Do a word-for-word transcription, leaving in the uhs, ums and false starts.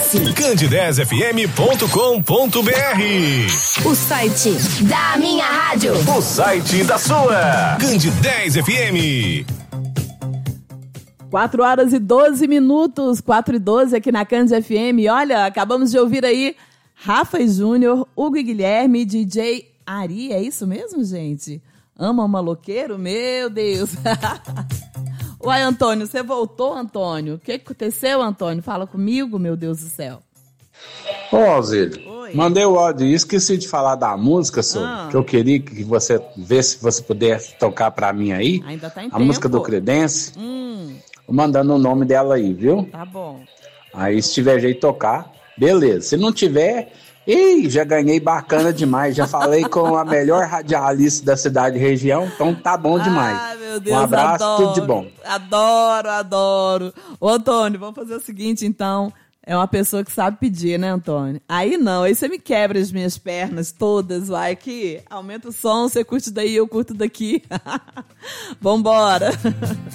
Acesse candidez f m ponto com ponto b r, o site da minha rádio, o site da sua Candidez F M. quatro horas e doze minutos, quatro e doze aqui na Candidez F M. Olha, acabamos de ouvir aí Rafa e Júnior, Hugo e Guilherme, D J Ari, é isso mesmo, gente? Ama maloqueiro? Meu Deus. Uai, Antônio, você voltou, Antônio? O que aconteceu, Antônio? Fala comigo, meu Deus do céu. Ô, Alzílio, mandei o áudio e esqueci de falar da música, senhor, Ah. que eu queria que você vesse se você pudesse tocar pra mim aí. Ainda tá em a tempo. música do Credense. Hum, Mandando o nome dela aí, viu? tá bom. Aí, se tiver jeito de tocar, beleza. Se não tiver, ei, já ganhei bacana demais. Já falei com a melhor radialista da cidade e região, então tá bom demais. Ah, meu Deus, um abraço, adoro, tudo de bom. Adoro, adoro. Ô, Antônio, vamos fazer o seguinte, então. É uma pessoa que sabe pedir, né, Antônio? Aí não, aí você me quebra as minhas pernas todas, vai, que aumenta o som, você curte daí, eu curto daqui. Vambora.